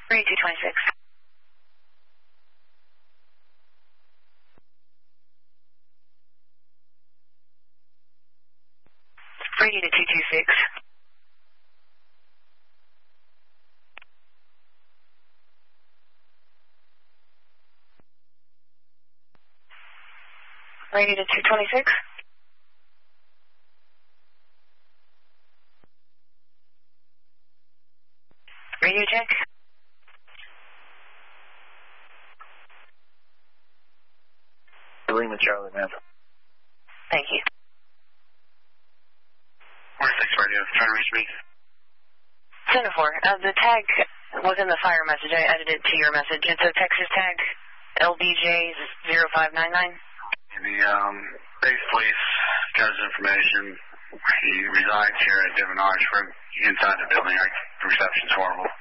Radio 226. Radio to 226. Radio to 226. Radio check. Lima Charlie, man. Thank you. 46 radio, trying to reach me. 10-4. The tag was in the fire message. I added it to your message. It's a Texas tag, LBJ0599. The base police got his information. He resides here at Devon Oxford, inside the building. The reception's horrible.